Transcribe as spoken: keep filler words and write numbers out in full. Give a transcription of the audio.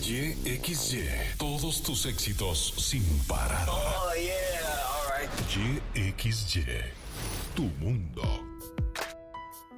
Y X Y. Todos tus éxitos sin parar. Oh, yeah, all right. Y X Y. Tu mundo.